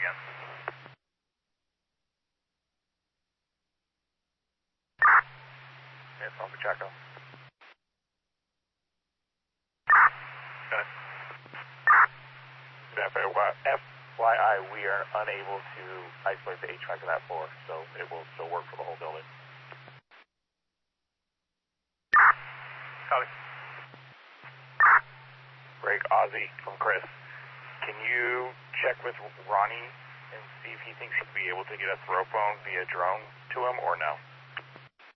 again. Yes, Alpha Chaco. FYI, we are unable to isolate the HVAC of that floor, so it will still work for the whole building. Copy. Greg, Ozzy from Chris. Can you check with Ronnie and see if he thinks he'll be able to get a throw phone via drone to him or no?